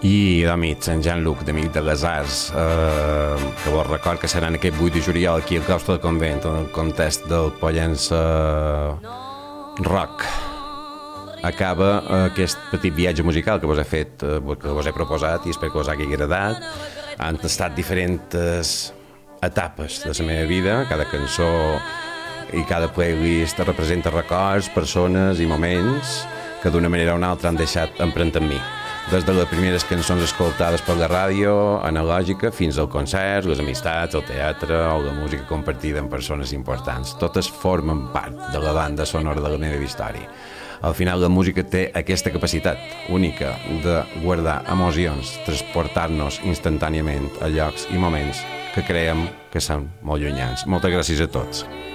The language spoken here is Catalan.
i d'amics, en Jean-Luc, d'Amic de les Arts, que vos record que seran aquest 8 de juliol aquí al Claustre del Convent, en el context del Pollença Rock. Acaba aquest petit viatge musical que vos he fet, que vos he proposat, i espero que vos hagi agradat. Han estat diferents etapes de la meva vida, cada cançó i cada playlist representa records, persones i moments que d'una manera o una altra han deixat empremta en mi. Des de les primeres cançons escoltades per la ràdio analògica fins al concert, les amistats, el teatre o la música compartida amb persones importants. Totes formen part de la banda sonora de la meva història. Al final la música té aquesta capacitat única de guardar emocions, transportar-nos instantàniament a llocs i moments que creiem que són molt llunyans. Moltes gràcies a tots.